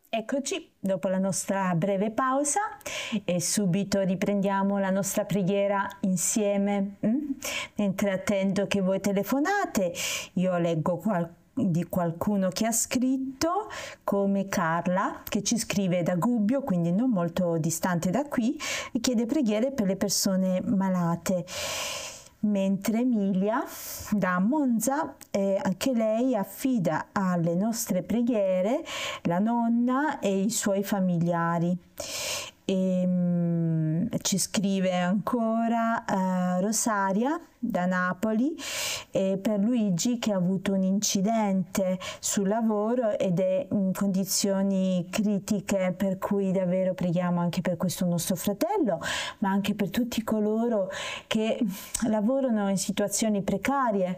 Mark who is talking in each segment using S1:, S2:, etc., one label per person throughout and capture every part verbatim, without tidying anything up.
S1: Eccoci, dopo la nostra breve pausa e subito riprendiamo la nostra preghiera insieme. Mm? Mentre attendo che voi telefonate, io leggo qualcosa di qualcuno che ha scritto, come Carla, che ci scrive da Gubbio, quindi non molto distante da qui, e chiede preghiere per le persone malate. Mentre Emilia da Monza, eh, anche lei affida alle nostre preghiere la nonna e i suoi familiari. E, um, ci scrive ancora uh, Rosaria da Napoli, e per Luigi che ha avuto un incidente sul lavoro ed è in condizioni critiche, per cui davvero preghiamo anche per questo nostro fratello, ma anche per tutti coloro che lavorano in situazioni precarie,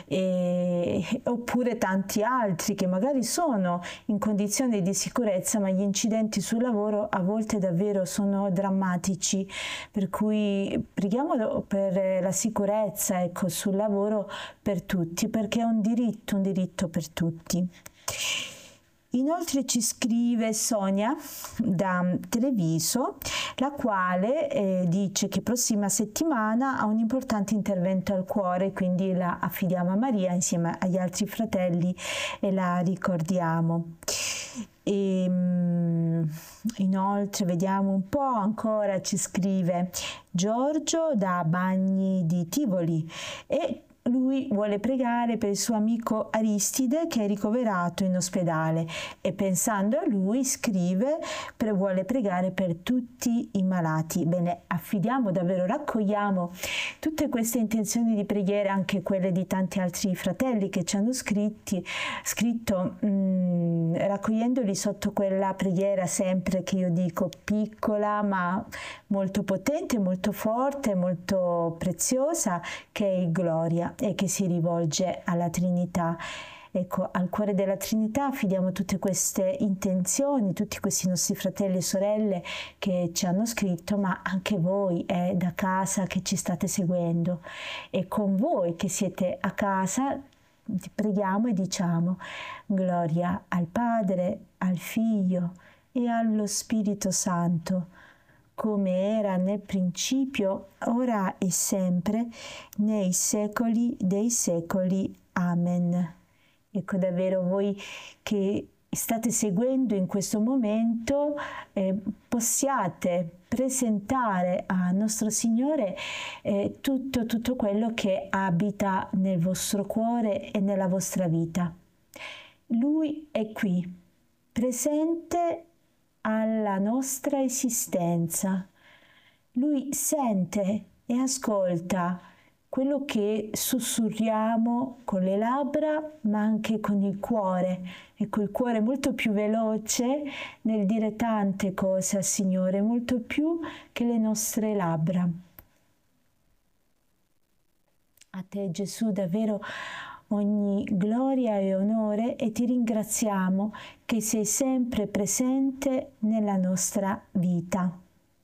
S1: e, oppure tanti altri che magari sono in condizioni di sicurezza, ma gli incidenti sul lavoro a volte davvero sono drammatici, per cui preghiamo per la sicurezza, ecco, sul lavoro per tutti, perché è un diritto, un diritto per tutti. Inoltre ci scrive Sonia da Treviso, la quale eh, dice che prossima settimana ha un importante intervento al cuore, quindi la affidiamo a Maria insieme agli altri fratelli e la ricordiamo. E, um, inoltre vediamo un po', ancora ci scrive Giorgio da Bagni di Tivoli, e lui vuole pregare per il suo amico Aristide che è ricoverato in ospedale, e pensando a lui scrive per, vuole pregare per tutti i malati. Bene, affidiamo davvero, raccogliamo tutte queste intenzioni di preghiera, anche quelle di tanti altri fratelli che ci hanno scritti, scritto mh, raccogliendoli sotto quella preghiera sempre che io dico piccola ma molto potente, molto forte, molto preziosa, che è il Gloria, e che si rivolge alla Trinità. Ecco, al cuore della Trinità affidiamo tutte queste intenzioni, tutti questi nostri fratelli e sorelle che ci hanno scritto, ma anche voi eh, da casa che ci state seguendo, e con voi che siete a casa preghiamo e diciamo gloria al Padre, al Figlio e allo Spirito Santo, come era nel principio, ora e sempre, nei secoli dei secoli. Amen. Ecco, davvero voi che state seguendo in questo momento eh, possiate presentare a nostro Signore eh, tutto, tutto quello che abita nel vostro cuore e nella vostra vita. Lui è qui, presente alla nostra esistenza. Lui sente e ascolta quello che sussurriamo con le labbra, ma anche con il cuore. Ecco, il cuore è molto più veloce nel dire tante cose al Signore, molto più che le nostre labbra. A te, Gesù, davvero ogni gloria e onore, e ti ringraziamo che sei sempre presente nella nostra vita.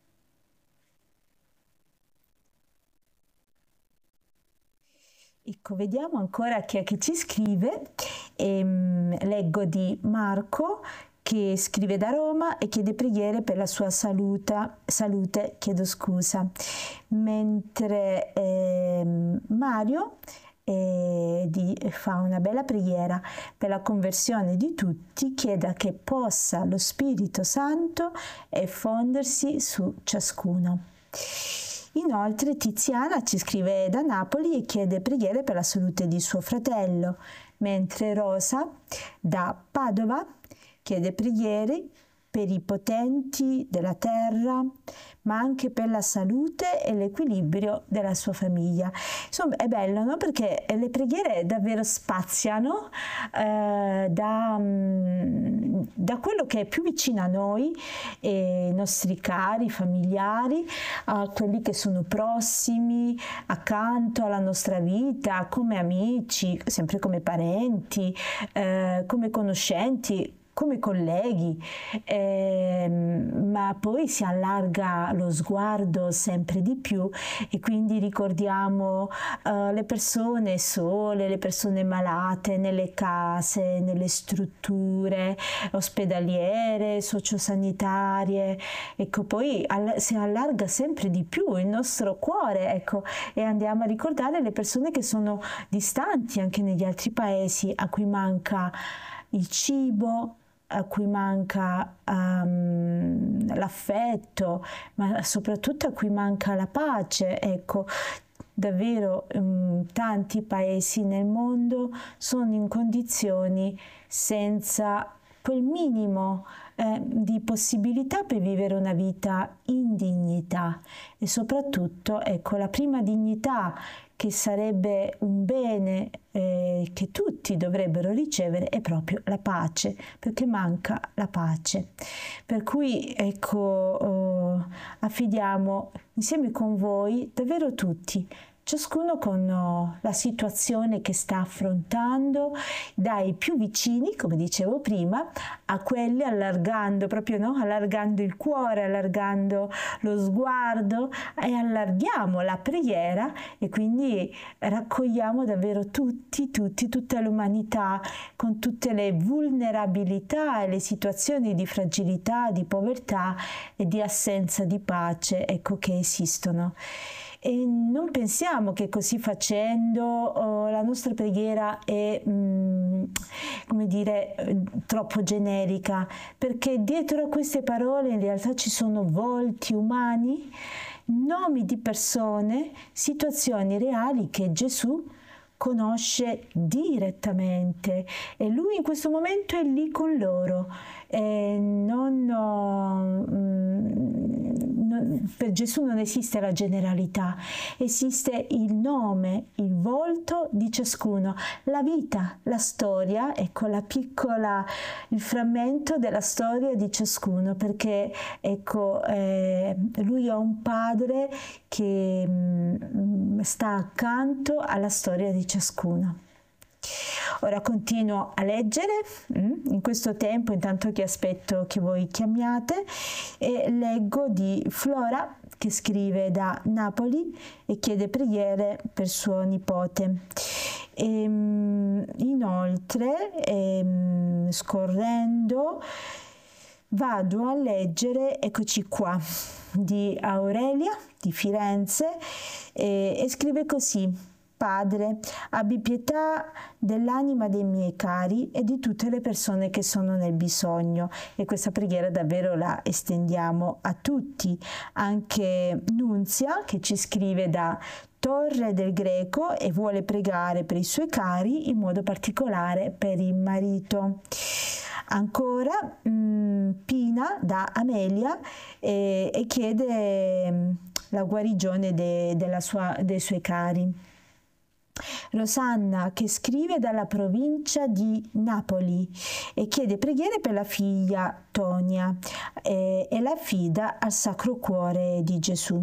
S1: Ecco, vediamo ancora chi è che ci scrive. Ehm, leggo di Marco, che scrive da Roma e chiede preghiere per la sua salute, salute chiedo scusa. Mentre ehm, Mario E di, fa una bella preghiera per la conversione di tutti, chieda che possa lo Spirito Santo effondersi su ciascuno. Inoltre Tiziana ci scrive da Napoli e chiede preghiere per la salute di suo fratello, mentre Rosa da Padova chiede preghiere per i potenti della terra, ma anche per la salute e l'equilibrio della sua famiglia. Insomma, è bello, no? Perché le preghiere davvero spaziano eh, da, mh, da quello che è più vicino a noi, e i nostri cari familiari, a quelli che sono prossimi, accanto alla nostra vita, come amici, sempre come parenti, eh, come conoscenti, come colleghi, eh, ma poi si allarga lo sguardo sempre di più e quindi ricordiamo eh, le persone sole, le persone malate nelle case, nelle strutture ospedaliere, sociosanitarie. Ecco, poi all- si allarga sempre di più il nostro cuore, ecco, e andiamo a ricordare le persone che sono distanti anche negli altri paesi, a cui manca il cibo, a cui manca um, l'affetto, ma soprattutto a cui manca la pace. Ecco, davvero um, tanti paesi nel mondo sono in condizioni senza quel minimo eh, di possibilità per vivere una vita in dignità, e soprattutto, ecco, la prima dignità, che sarebbe un bene eh, che tutti dovrebbero ricevere, è proprio la pace, perché manca la pace. Per cui, ecco, eh, affidiamo insieme con voi davvero tutti, ciascuno con oh, la situazione che sta affrontando, dai più vicini, come dicevo prima, a quelli, allargando proprio, no? Allargando il cuore, allargando lo sguardo, e allarghiamo la preghiera, e quindi raccogliamo davvero tutti, tutti, tutta l'umanità, con tutte le vulnerabilità e le situazioni di fragilità, di povertà e di assenza di pace, ecco, che esistono. E non pensiamo che così facendo oh, la nostra preghiera è, mm, come dire, troppo generica, perché dietro a queste parole in realtà ci sono volti umani, nomi di persone, situazioni reali che Gesù conosce direttamente, e lui in questo momento è lì con loro. E non, no, non, per Gesù non esiste la generalità, esiste il nome, il volto di ciascuno, la vita, la storia, ecco, la piccola, il frammento della storia di ciascuno, perché ecco, eh, lui ha un padre che mh, sta accanto alla storia di ciascuno. Ora continuo a leggere mh, in questo tempo, intanto che aspetto che voi chiamiate, e leggo di Flora, che scrive da Napoli e chiede preghiere per suo nipote. E, mh, inoltre, e, mh, scorrendo, vado a leggere, eccoci qua, di Aurelia di Firenze, e, e scrive così: Padre, abbi pietà dell'anima dei miei cari e di tutte le persone che sono nel bisogno. E questa preghiera davvero la estendiamo a tutti. Anche Nunzia, che ci scrive da Torre del Greco e vuole pregare per i suoi cari, in modo particolare per il marito. Ancora mh, Pina da Amelia e, e chiede mh, la guarigione de, della sua, dei suoi cari. Rosanna, che scrive dalla provincia di Napoli e chiede preghiere per la figlia Tonia e, e la affida al Sacro Cuore di Gesù.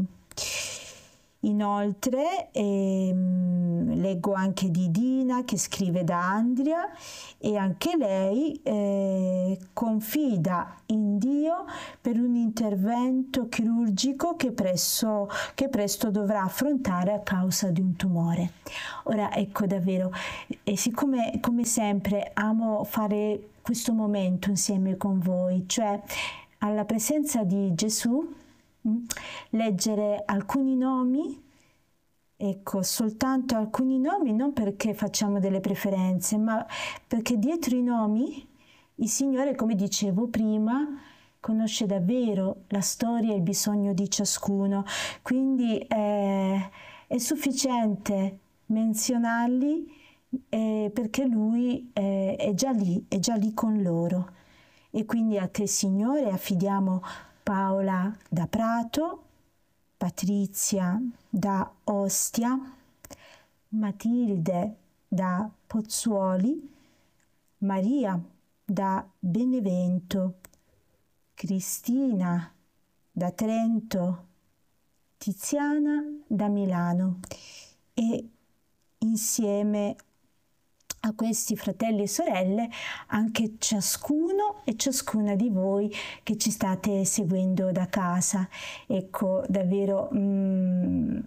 S1: Inoltre ehm, leggo anche di Dina, che scrive da Andria, e anche lei eh, confida in Dio per un intervento chirurgico che presto, che presto dovrà affrontare a causa di un tumore. Ora, ecco, davvero, e siccome come sempre amo fare questo momento insieme con voi, cioè alla presenza di Gesù, leggere alcuni nomi, ecco, soltanto alcuni nomi, non perché facciamo delle preferenze, ma perché dietro i nomi il Signore, come dicevo prima, conosce davvero la storia e il bisogno di ciascuno, quindi eh, è sufficiente menzionarli eh, perché Lui eh, è già lì, è già lì con loro. E quindi a te, Signore, affidiamo Paola da Prato, Patrizia da Ostia, Matilde da Pozzuoli, Maria da Benevento, Cristina da Trento, Tiziana da Milano, e insieme a questi fratelli e sorelle, anche ciascuno e ciascuna di voi che ci state seguendo da casa. Ecco, davvero mm,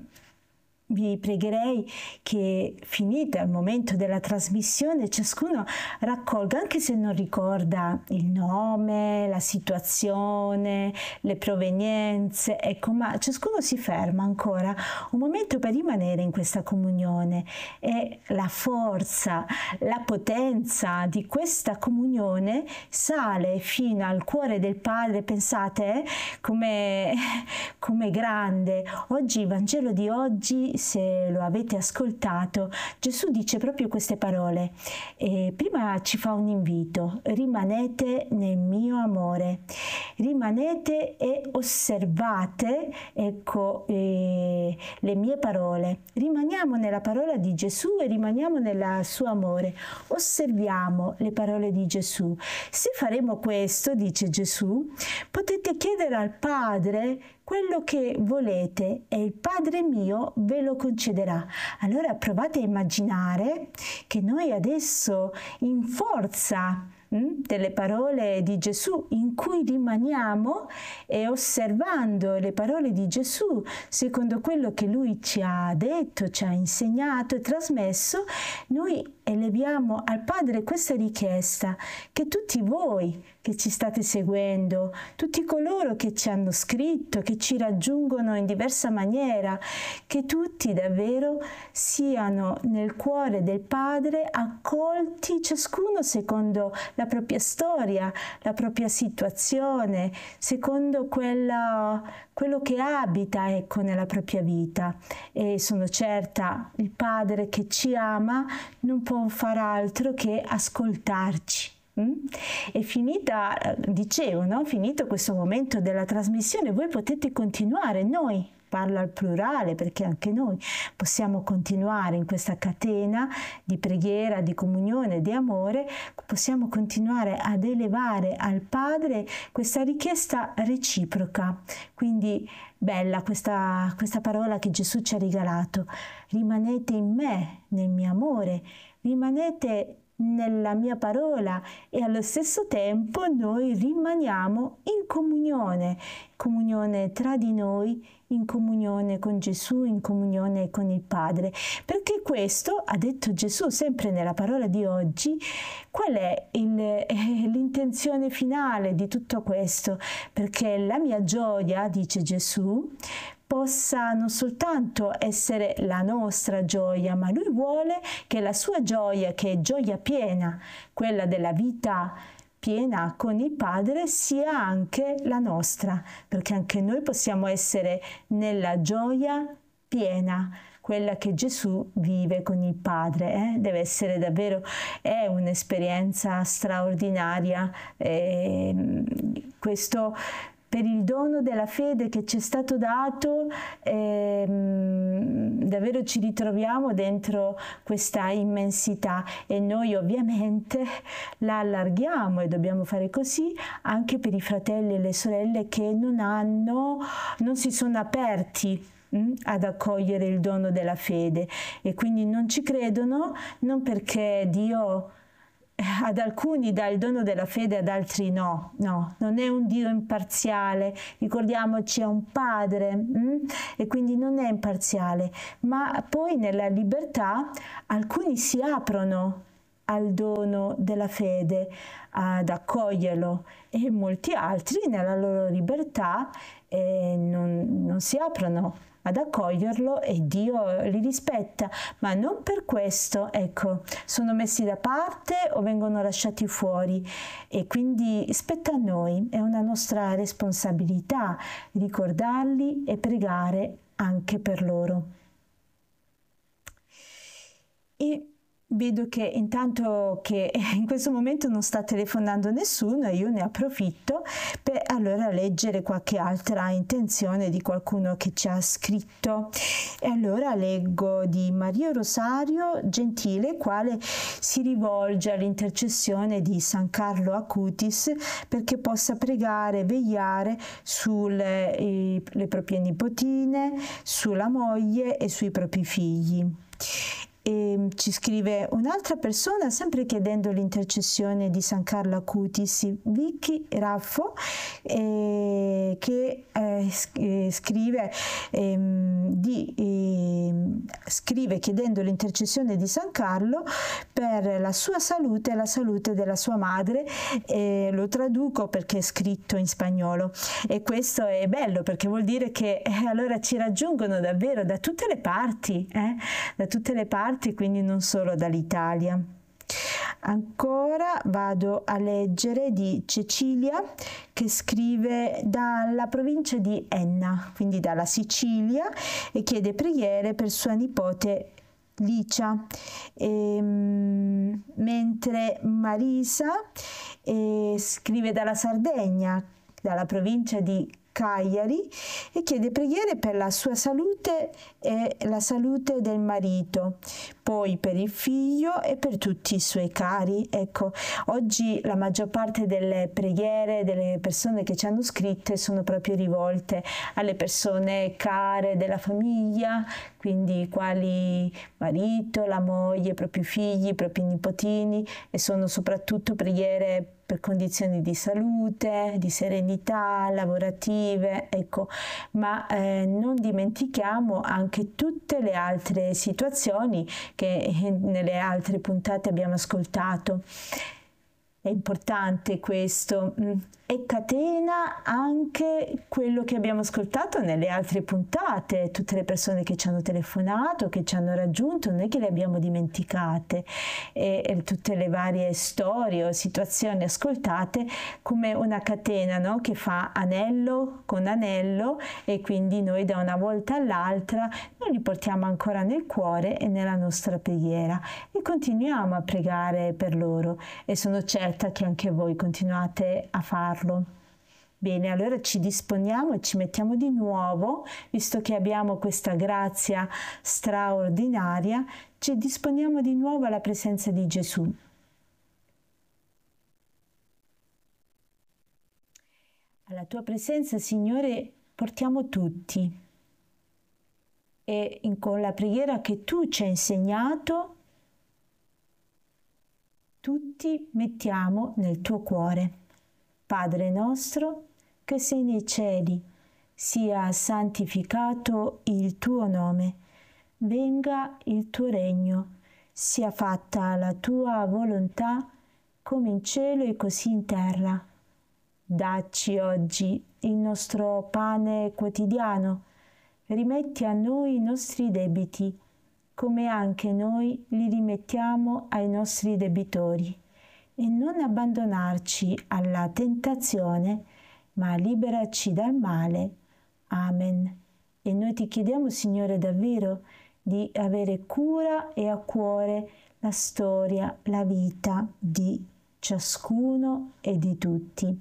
S1: vi pregherei che, finita il momento della trasmissione, ciascuno raccolga, anche se non ricorda il nome, la situazione, le provenienze, ecco, ma ciascuno si ferma ancora un momento per rimanere in questa comunione, e la forza, la potenza di questa comunione sale fino al cuore del Padre. Pensate eh, come, come grande. Oggi, il Vangelo di oggi, se lo avete ascoltato, Gesù dice proprio queste parole. E prima ci fa un invito: rimanete nel mio amore, rimanete e osservate, ecco, eh, le mie parole. Rimaniamo nella parola di Gesù e rimaniamo nel suo amore. Osserviamo le parole di Gesù. Se faremo questo, dice Gesù, potete chiedere al Padre quello che volete e il Padre mio ve lo concederà. Allora provate a immaginare che noi adesso, in forza mh, delle parole di Gesù, in cui rimaniamo, e osservando le parole di Gesù secondo quello che Lui ci ha detto, ci ha insegnato e trasmesso, noi eleviamo al Padre questa richiesta: che tutti voi che ci state seguendo, tutti coloro che ci hanno scritto, che ci raggiungono in diversa maniera, che tutti davvero siano nel cuore del Padre, accolti ciascuno secondo la propria storia, la propria situazione, secondo quella, quello che abita, ecco, nella propria vita. E sono certa, il Padre che ci ama non può far altro che ascoltarci. E finita, dicevo, no? Finito questo momento della trasmissione, voi potete continuare, noi, parlo al plurale perché anche noi possiamo continuare in questa catena di preghiera, di comunione, di amore, possiamo continuare ad elevare al Padre questa richiesta reciproca. Quindi bella questa, questa parola che Gesù ci ha regalato: rimanete in me, nel mio amore, rimanete nella mia parola, e allo stesso tempo noi rimaniamo in comunione, comunione tra di noi, in comunione con Gesù, in comunione con il Padre. Perché questo, ha detto Gesù sempre nella parola di oggi, qual è il, eh, l'intenzione finale di tutto questo? Perché la mia gioia, dice Gesù, possa non soltanto essere la nostra gioia, ma Lui vuole che la sua gioia, che è gioia piena, quella della vita piena con il Padre, sia anche la nostra, perché anche noi possiamo essere nella gioia piena, quella che Gesù vive con il Padre. Eh? Deve essere davvero, è un'esperienza straordinaria. Eh, questo per il dono della fede che ci è stato dato, ehm, davvero ci ritroviamo dentro questa immensità, e noi ovviamente la allarghiamo, e dobbiamo fare così anche per i fratelli e le sorelle che non hanno, non si sono aperti mh, ad accogliere il dono della fede, e quindi non ci credono, non perché Dio ad alcuni dà il dono della fede, ad altri no. No, non è un Dio imparziale. Ricordiamoci, è un Padre, mh? e quindi non è imparziale. Ma poi nella libertà alcuni si aprono al dono della fede, ad accoglierlo, e molti altri nella loro libertà eh, non, non si aprono ad accoglierlo, e Dio li rispetta, ma non per questo, ecco, sono messi da parte o vengono lasciati fuori. E quindi spetta a noi, è una nostra responsabilità ricordarli e pregare anche per loro. E vedo che intanto che in questo momento non sta telefonando nessuno, e io ne approfitto per allora leggere qualche altra intenzione di qualcuno che ci ha scritto. E allora leggo di Maria Rosario Gentile, quale si rivolge all'intercessione di San Carlo Acutis perché possa pregare e vegliare sulle i, le proprie nipotine, sulla moglie e sui propri figli. E ci scrive un'altra persona, sempre chiedendo l'intercessione di San Carlo Acutis, Vicky Raffo, eh, che eh, scrive, eh, di, eh, scrive chiedendo l'intercessione di San Carlo per la sua salute e la salute della sua madre. Eh, lo traduco perché è scritto in spagnolo, e questo è bello perché vuol dire che eh, allora ci raggiungono davvero da tutte le parti, eh? da tutte le parti, quindi non solo dall'Italia. Ancora vado a leggere di Cecilia, che scrive dalla provincia di Enna, quindi dalla Sicilia, e chiede preghiere per sua nipote Licia, e, mentre Marisa eh, scrive dalla Sardegna, dalla provincia di Cagliari, e chiede preghiere per la sua salute e la salute del marito, poi per il figlio e per tutti i suoi cari. Ecco, oggi la maggior parte delle preghiere delle persone che ci hanno scritte sono proprio rivolte alle persone care della famiglia, quindi quali marito, la moglie, i propri figli, i propri nipotini, e sono soprattutto preghiere per condizioni di salute, di serenità, lavorative, ecco, ma eh, non dimentichiamo anche tutte le altre situazioni che nelle altre puntate abbiamo ascoltato. È importante questo, e catena anche quello che abbiamo ascoltato nelle altre puntate, tutte le persone che ci hanno telefonato, che ci hanno raggiunto, non è che le abbiamo dimenticate, e, e tutte le varie storie o situazioni ascoltate come una catena, no? Che fa anello con anello, e quindi noi da una volta all'altra noi li portiamo ancora nel cuore e nella nostra preghiera, e continuiamo a pregare per loro, e sono certa che anche voi continuate a farlo. Bene, allora ci disponiamo e ci mettiamo di nuovo, visto che abbiamo questa grazia straordinaria, ci disponiamo di nuovo alla presenza di Gesù. Alla tua presenza, Signore, portiamo tutti, e in, con la preghiera che tu ci hai insegnato, tutti mettiamo nel tuo cuore. Padre nostro, che sei nei cieli, sia santificato il tuo nome, venga il tuo regno, sia fatta la tua volontà, come in cielo e così in terra. Dacci oggi il nostro pane quotidiano, rimetti a noi i nostri debiti, come anche noi li rimettiamo ai nostri debitori, e non abbandonarci alla tentazione, ma liberaci dal male. Amen. E noi ti chiediamo, Signore, davvero di avere cura e a cuore la storia, la vita di ciascuno e di tutti.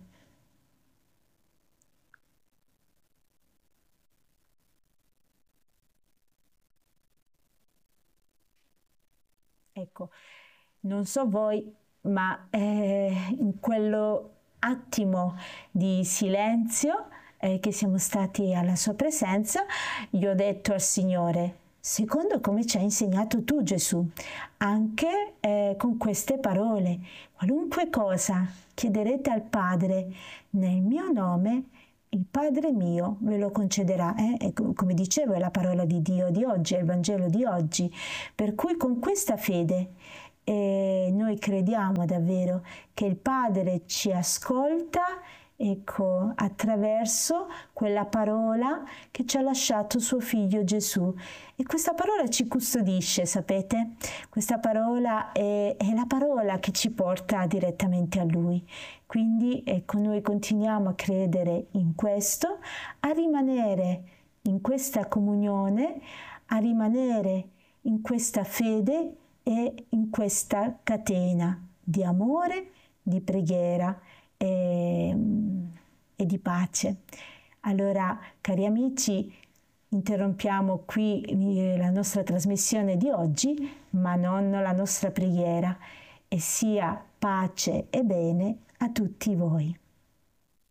S1: Ecco, non so voi, ma eh, in quello attimo di silenzio eh, che siamo stati alla sua presenza, io ho detto al Signore, secondo come ci hai insegnato tu, Gesù, anche eh, con queste parole, qualunque cosa chiederete al Padre nel mio nome, il Padre mio ve lo concederà. Eh? E come dicevo, è la parola di Dio di oggi, è il Vangelo di oggi, per cui con questa fede e noi crediamo davvero che il Padre ci ascolta, ecco, attraverso quella parola che ci ha lasciato suo figlio Gesù, e questa parola ci custodisce, sapete? Questa parola è, è la parola che ci porta direttamente a Lui. Quindi ecco, noi continuiamo a credere in questo, a rimanere in questa comunione, a rimanere in questa fede e in questa catena di amore, di preghiera e, e di pace. Allora, cari amici, interrompiamo qui la nostra trasmissione di oggi, ma non la nostra preghiera, e sia pace e bene a tutti voi.